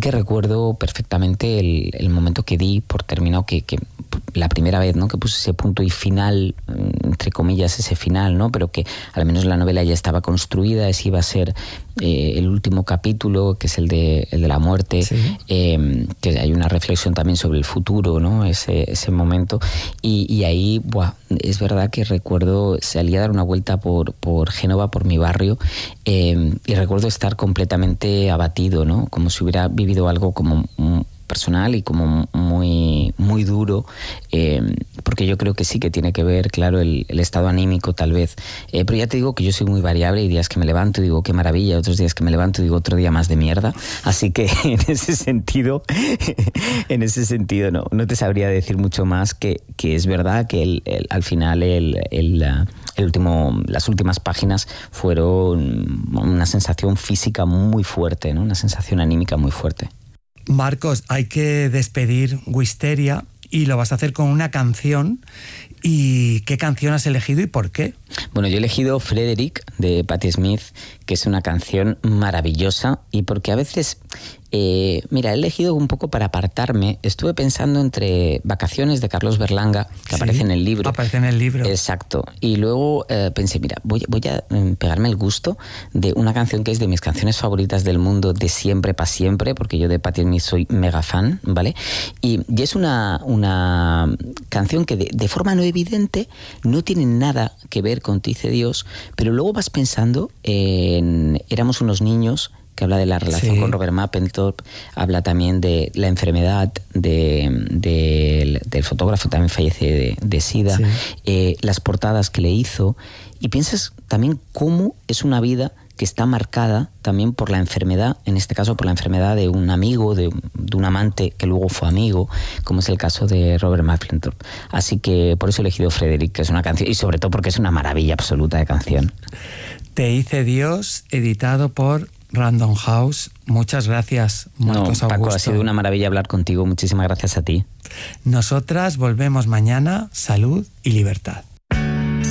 que recuerdo perfectamente el momento que di por terminado, que la primera vez, ¿no?, que puse ese punto y final, entre comillas, ese final, ¿no?, pero que al menos la novela ya estaba construida, ese iba a ser el último capítulo, que es el de la muerte, sí. Que hay una reflexión también sobre el futuro, ¿no?, ese momento, y ahí, es verdad que recuerdo, salí a dar una vuelta por Génova, por mi barrio, y recuerdo estar completamente abatido, ¿no?, como si hubiera vivido algo como personal y como muy, muy duro, porque yo creo que sí que tiene que ver, claro, el estado anímico tal vez, pero ya te digo que yo soy muy variable, hay días que me levanto y digo qué maravilla, otros días que me levanto y digo otro día más de mierda, así que en ese sentido no te sabría decir mucho más, que es verdad que al final las últimas páginas fueron una sensación física muy fuerte, ¿no?, una sensación anímica muy fuerte. Marcos, hay que despedir Wisteria y lo vas a hacer con una canción. ¿Y qué canción has elegido y por qué? Bueno, yo he elegido Frederick, de Patti Smith, que es una canción maravillosa, y porque a veces, mira, he elegido un poco para apartarme. Estuve pensando entre Vacaciones, de Carlos Berlanga, que aparece en el libro. Aparece en el libro. Exacto. Y luego pensé, mira, voy a pegarme el gusto de una canción que es de mis canciones favoritas del mundo, de siempre para siempre, porque yo de Patti Smith soy mega fan, ¿vale? Y es una canción que de forma no evidente no tiene nada que ver con Te hice Dios, pero luego vas pensando en Éramos unos niños, que habla de la relación con Robert Mapplethorpe, habla también de la enfermedad del fotógrafo también fallece de SIDA, las portadas que le hizo, y piensas también cómo es una vida que está marcada también por la enfermedad, en este caso por la enfermedad de un amigo, de un amante que luego fue amigo, como es el caso de Robert Mapplethorpe. Así que por eso he elegido Frederick, que es una canción, y sobre todo porque es una maravilla absoluta de canción. Te hice Dios, editado por Random House. Muchas gracias, Marcos Augusto. Paco, ha sido una maravilla hablar contigo. Muchísimas gracias a ti. Nosotras volvemos mañana. Salud y libertad.